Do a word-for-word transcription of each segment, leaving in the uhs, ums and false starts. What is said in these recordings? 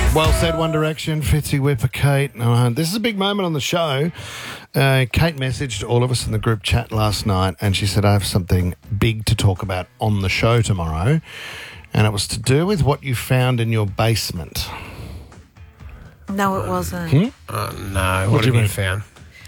Well said, One Direction, Fitzy, Whipper, Kate. Uh, this is a big moment on the show. Uh, Kate messaged all of us in the group chat last night and she said, I have something big to talk about on the show tomorrow. And it was to do with what you found in your basement. No, it wasn't. Hmm? Oh, no. What, What do have you you mean? found?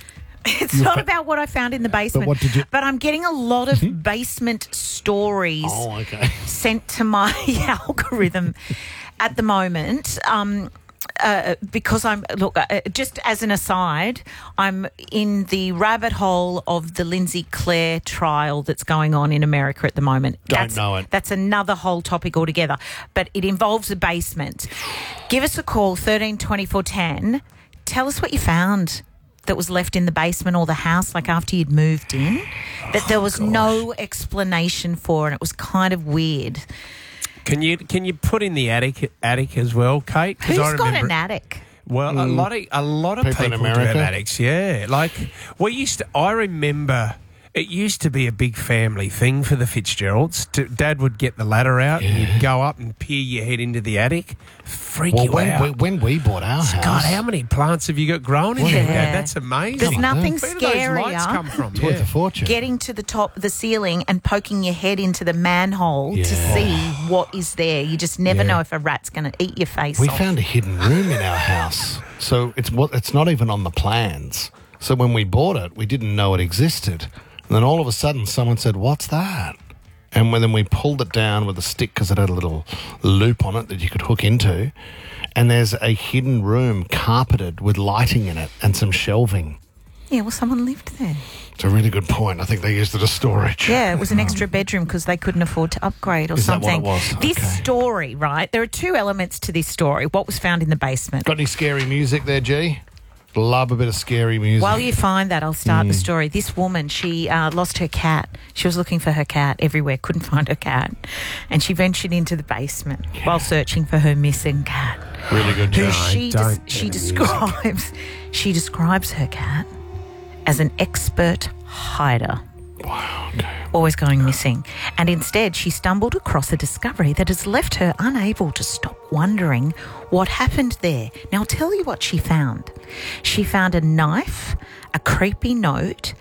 It's not about what I found in the basement. But what did you- But I'm getting a lot of basement stories Oh, okay. sent to my algorithm at the moment. Um, uh, because I'm, look, uh, just as an aside, I'm in the rabbit hole of the Lindsay Clare trial that's going on in America at the moment. Don't that's, know it. That's another whole topic altogether. But it involves a basement. Give us a call, thirteen twenty-four ten. Tell us what you found that was left in the basement or the house, like after you'd moved in, that there was no explanation for, and it was kind of weird. Can you can you put in the attic attic as well, Kate? 'Cause Who's I got remember- an attic? Well, a lot of a lot of People people, in do have America? attics. Yeah, like we used to. I remember it used to be a big family thing for the Fitzgeralds. To, Dad would get the ladder out and you'd go up and peer your head into the attic. Freak Well, you when, out. we, when we bought our house... God, how many plants have you got growing in there, Yeah. Dad? That's amazing. There's nothing Where do those lights come scarier from? It's worth Yeah. a fortune. getting to the top of the ceiling and poking your head into the manhole to Yeah. see what is there. You just never Yeah. know if a rat's going to eat your face We off. found a hidden room in our house. So it's what it's not even on the plans. So when we bought it, we didn't know it existed. And then all of a sudden someone said, what's that? And when then we pulled it down with a stick because it had a little loop on it that you could hook into. And there's a hidden room carpeted with lighting in it and some shelving. Yeah, well, someone lived there. It's a really good point. I think they used it as storage. Yeah, it was an extra bedroom because they couldn't afford to upgrade or Is that what something. it was? This Okay. story, right? There are two elements to this story. What was found in the basement? Got any scary music there, G? Love a bit of scary music. While you find that, I'll start Mm. the story. This woman, she uh, lost her cat. She was looking for her cat everywhere, couldn't find her cat. And she ventured into the basement while searching for her missing cat. Really good Who job. she, don't des- she do music. describes she describes her cat as an expert hider. Wow, okay. Always going missing. And instead, she stumbled across a discovery that has left her unable to stop wondering what happened there. Now, I'll tell you what she found. She found a knife, a creepy note,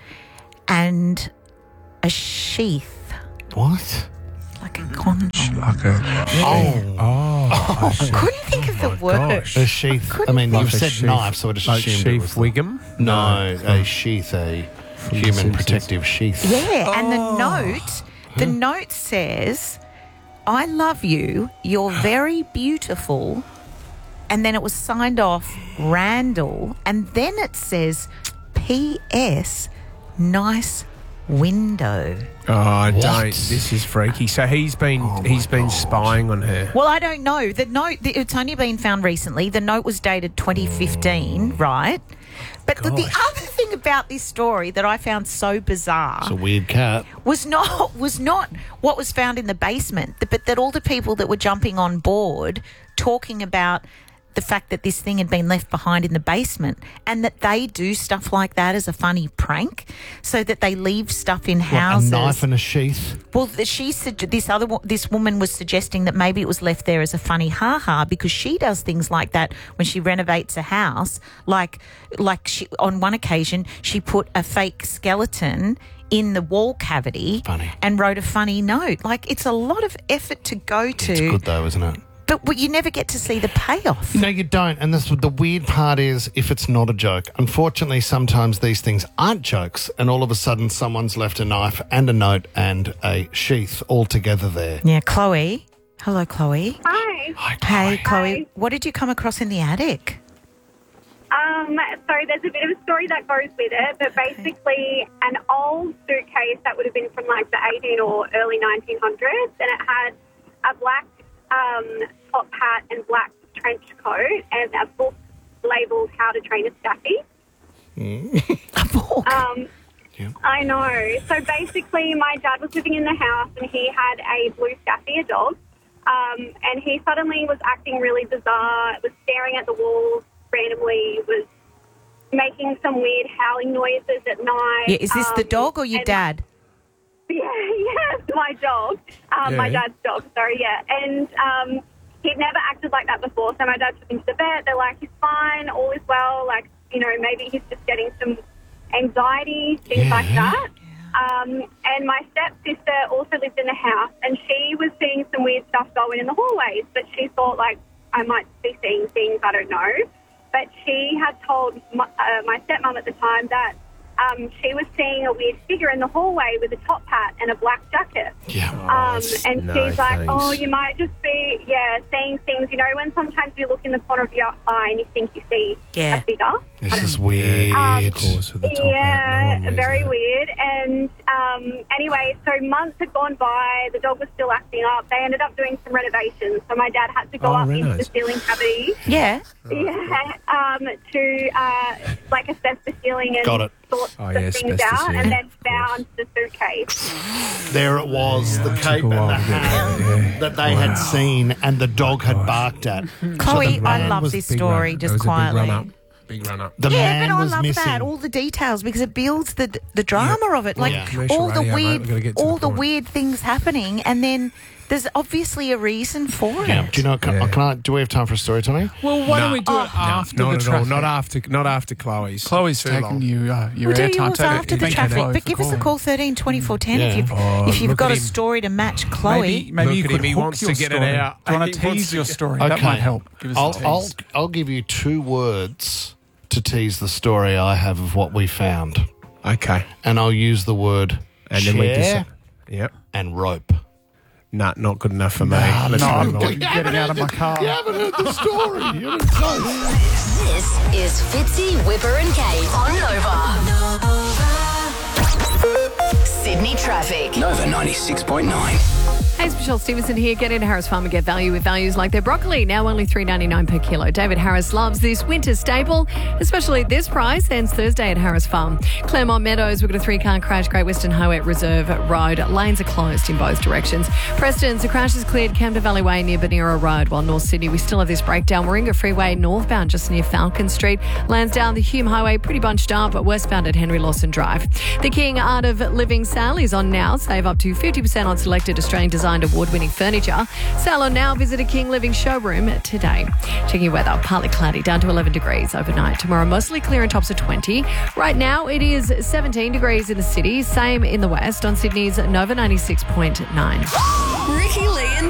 and a sheath, What? like a condom. Like a Oh. oh, Couldn't think of the word. gosh. A sheath. I mean, Like you've a said sheath- knife, so I just like assumed it Sheath was the- Wiggum. No, a sheath, a the human Simpsons. protective sheath. Yeah, and the Oh. note, the note says, I love you, you're very beautiful. And then it was signed off Randall. And then it says, P S, nice window. Oh, What? don't. This is freaky. So he's been Oh, he's my been God. spying on her. Well, I don't know. The note, it's only been found recently. The note was dated twenty fifteen, right? But the, the Gosh. other thing about this story that I found so bizarre It's a weird cat. was not was not what was found in the basement, but that all the people that were jumping on board talking about the fact that this thing had been left behind in the basement and that they do stuff like that as a funny prank, so that they leave stuff in What, houses. a knife and a sheath. Well, the, she said this other wo- this woman was suggesting that maybe it was left there as a funny ha ha because she does things like that when she renovates a house. Like like she on one occasion she put a fake skeleton in the wall cavity Funny. and wrote a funny note. Like it's a lot of effort to go to, It's good though, isn't it? but what- you never get to see the payoff. No, you don't. And this, the weird part is if it's not a joke. Unfortunately, sometimes these things aren't jokes, and all of a sudden someone's left a knife and a note and a sheath all together there. Yeah, Chloe. Hello, Chloe. Hi. Hi, Hey, Chloe. Hi. What did you come across in the attic? Um, so there's a bit of a story that goes with it, but basically an old suitcase that would have been from like the eighteen or early nineteen hundreds, and it had a black um, top hat and black trench coat and a book labelled How to Train a Staffy. A book. Um, Yeah. I know. So basically, my dad was living in the house and he had a blue Staffy, a dog, um, and he suddenly was acting really bizarre, was staring at the walls randomly, was making some weird howling noises at night. Yeah, is this the um, dog or your and- dad? Yeah, yes, my dog, um, my Yeah. dad's dog, sorry, yeah. And um, he'd never acted like that before. So my dad took him to the vet. They're like, he's fine, all is well. Like, you know, maybe he's just getting some anxiety, things Yeah. like that. Um, and my stepsister also lived in the house, and she was seeing some weird stuff going in the hallways, but she thought, like, I might be seeing things, I don't know. But she had told my, uh, my stepmom at the time that um, she was seeing a weird figure in the hallway with a top hat and a black jacket. Yeah. Um, and no she's like, thanks. oh, you might just be, yeah, seeing things. You know, when sometimes you look in the corner of your eye and you think you see Yeah. a figure. This is weird. Um, Of course, with the top hat, no Yeah, one wears very that. weird. And um, anyway, so months had gone by. The dog was still acting up. They ended up doing some renovations. So my dad had to go Oh, up into the renos. ceiling cavity. Yeah. Yeah, um, to uh, like assess the ceiling and Got it. sort Oh, some yeah, things asbestos, out, yeah, and then of course. found the suitcase. There it was, the Took cape a and while the to get hat there, yeah. that they had seen and the dog had barked at. Chloe, the I man love was this Big story run. just It was quietly. A big run up. Big run up. The Yeah, man but I was love missing. that, all the details, because it builds the the drama of it. Like Yeah. Commercial all the radio, mate, weird, we've gotta get to all the the point. weird things happening, and then there's obviously a reason for Yeah. it. Do you know? Can, Yeah. can I? Do we have time for a story, Tommy? Well, why don't No. we do Oh, it after not the at traffic? all. Not after. Not after Chloe's. Chloe's Too taking long. you uh, your We'll do airtime. yours Take it. after the Thank you, traffic, Chloe, but for give us a calling. call thirteen twenty-four ten if Yeah. you've Oh, if you've look got at a him. story to match Chloe. Maybe, maybe Look you at could him, he hook wants your to get it story. out. Do you want He to wants tease to your get- story? That might help. Give us I'll, a tease. I'll I'll give you two words to tease the story I have of what we found, Okay. and I'll use the word And then we chair just. Yep. and rope. Nah, not good enough for me. Nah, Let's no, move I'm on. getting out of my car. You haven't heard the story. You haven't close. This is Fitzy, Whipper and Kate on Nova. Sydney traffic. Nova ninety-six point nine. Hey, it's Michelle Stevenson here. Get into Harris Farm and get value with values like their broccoli, now only three dollars ninety-nine per kilo. David Harris loves this winter staple, especially at this price. Ends Thursday at Harris Farm. Claremont Meadows, we've got a three-car crash, Great Western Highway at Reserve Road. Lanes are closed in both directions. Preston's, the crash is cleared Camden Valley Way near Bonera Road, while North Sydney, we still have this breakdown. Warringah Freeway northbound just near Falcon Street. Lansdowne, the Hume Highway, pretty bunched up, but westbound at Henry Lawson Drive. The King Art of Living sale is on now. Save up to fifty percent on selected Australian-designed award-winning furniture. Sale on now. Visit a King Living showroom today. Checking your weather. Partly cloudy, down to eleven degrees overnight. Tomorrow, mostly clear and tops of twenty. Right now, it is seventeen degrees in the city. Same in the west on Sydney's Nova ninety-six point nine. Ricky Lee and